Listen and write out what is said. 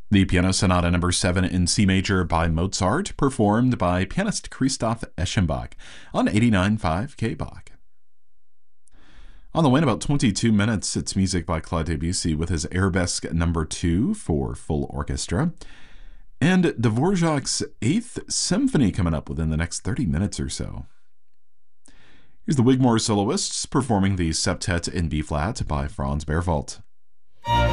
The Piano Sonata No. 7 in C major by Mozart, performed by pianist Christoph Eschenbach on 89.5 KBach. On the way in about 22 minutes, it's music by Claude Debussy with his Arabesque No. 2 for full orchestra, and Dvorak's 8th Symphony coming up within the next 30 minutes or so. Here's the Wigmore Soloists performing the Septet in B-flat by Franz Berwald.